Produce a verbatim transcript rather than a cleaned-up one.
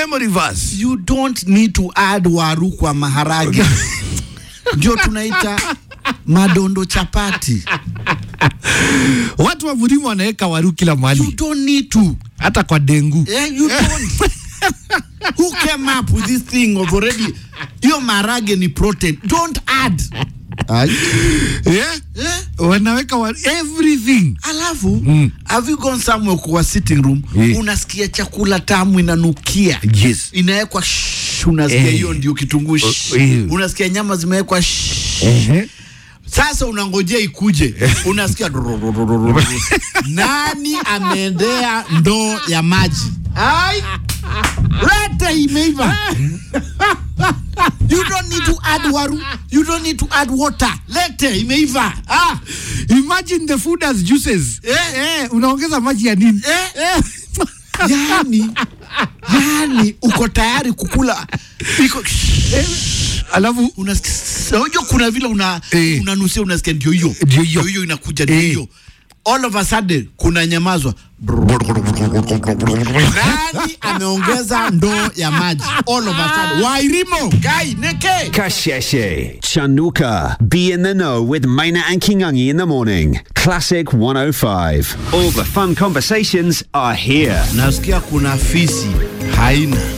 memory verse. You don't need to add waru kwa maharage. Ndio tunaita madondo chapati. Watu wa Bulimu wanaweka waru kila mahali. You don't need to. Hata kwa dengu. Yeah, you don't. Who came up with this thing of already your maharage ni protein? Don't add. Yeah? Yeah? Wanaweka waru everything. Alafu, mm. have you gone somewhere kwa sitting room, yeah. unasikia chakula tamu inanukia. Yes. Inawekwa shh, unasikia hiyo eh. ndio kitunguu shh. Uh, yeah. Unasikia nyama zimewekwa shh. Uh-huh. Sasa unangojea ikuje. Unasikia nani ameendea ndoo ya maji? Ai! Leta imeiva. You don't need to add waru. You don't need to add water. Leta imeiva. Ah, imagine the food as juices. Eh, eh, unaongeza maji ya nini? Eh, eh. Yani, yani uko tayari kukula. Iko eh. Alafu unasikia unajua kuna vile una eh. unanusia unasikia ndio hiyo. Ndio hiyo inakuja ndio hiyo. Eh. All of a sudden kuna nyamazwa. Nani ameongeza ndoo ya maji? All of a sudden. Wairimo, guy, neke. Kasheshe, Chanuka. Be in the know with Maina and Kingangi in the morning. Classic one oh five. All the fun conversations are here. Nasikia kuna fisi haina